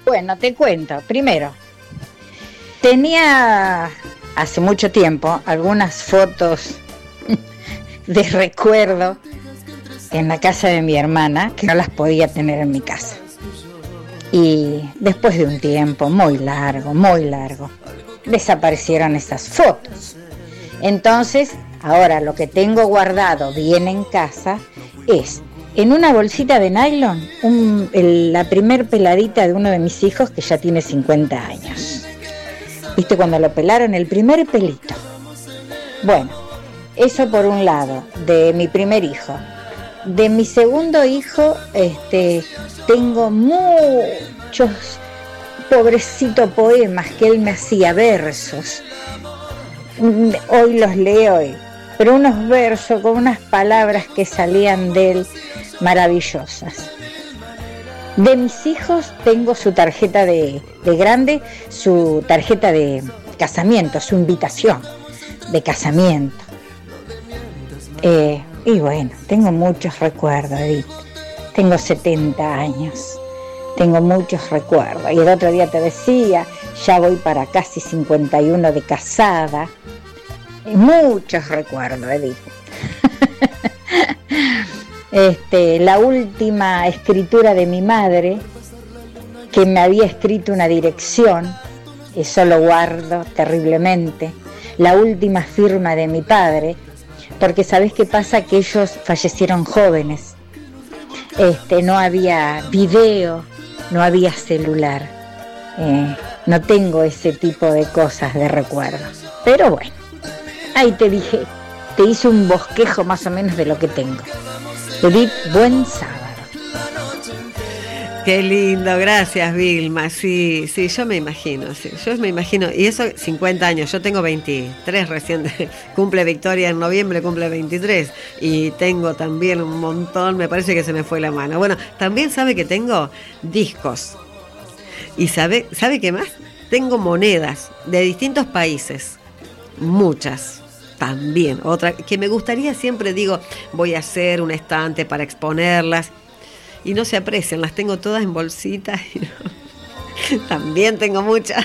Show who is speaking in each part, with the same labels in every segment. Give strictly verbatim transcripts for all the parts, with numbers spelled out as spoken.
Speaker 1: Bueno, te cuento. Primero, tenía hace mucho tiempo algunas fotos de recuerdo en la casa de mi hermana que no las podía tener en mi casa. Y después de un tiempo muy largo, muy largo, desaparecieron esas fotos. Entonces, ahora lo que tengo guardado bien en casa es, en una bolsita de nylon, un, el, la primer peladita de uno de mis hijos que ya tiene cincuenta años. ¿Viste cuando lo pelaron? El primer pelito. Bueno, eso por un lado, de mi primer hijo. De mi segundo hijo, este, tengo muchos, pobrecito, poemas que él me hacía, versos. Hoy los leo, pero unos versos con unas palabras que salían de él maravillosas. De mis hijos tengo su tarjeta de, de grande, su tarjeta de casamiento, su invitación de casamiento. Eh, y bueno, tengo muchos recuerdos, Edith. Tengo setenta años, tengo muchos recuerdos. Y el otro día te decía, ya voy para casi cincuenta y uno de casada. Muchos recuerdos, Edith. Este, la última escritura de mi madre, que me había escrito una dirección, eso lo guardo terriblemente. La última firma de mi padre, porque ¿sabés qué pasa? Que ellos fallecieron jóvenes. Este, no había video, no había celular. Eh, no tengo ese tipo de cosas de recuerdo. Pero bueno, ahí te dije, te hice un bosquejo más o menos de lo que tengo. Edith, buen sábado.
Speaker 2: Qué lindo, gracias Vilma. Sí, sí, yo me imagino, sí, yo me imagino. Y eso, cincuenta años, yo tengo veintitrés recién, cumple Victoria en noviembre, cumple veintitrés. Y tengo también un montón, me parece que se me fue la mano. Bueno, también sabe que tengo discos. Y sabe, ¿sabe qué más? Tengo monedas de distintos países, muchas. También, otra que me gustaría, siempre digo, voy a hacer un estante para exponerlas y no se aprecian, las tengo todas en bolsitas y no. También tengo muchas.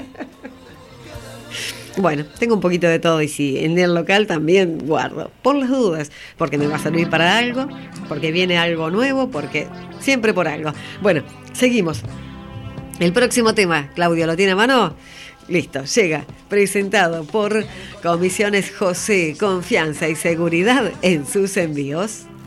Speaker 2: Bueno, tengo un poquito de todo y sí, en el local también guardo, por las dudas, porque me va a servir para algo, porque viene algo nuevo, porque siempre por algo. Bueno, seguimos. El próximo tema, Claudio, ¿lo tiene a mano? Listo, llega, presentado por Comisiones José, confianza y seguridad en sus envíos.